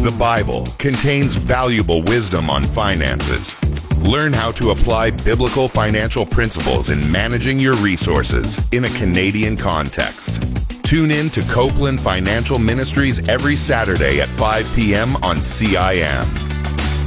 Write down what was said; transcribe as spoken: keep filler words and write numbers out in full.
The Bible contains valuable wisdom on finances. Learn how to apply biblical financial principles in managing your resources in a Canadian context. Tune in to Copeland Financial Ministries every Saturday at five p.m. on C I M.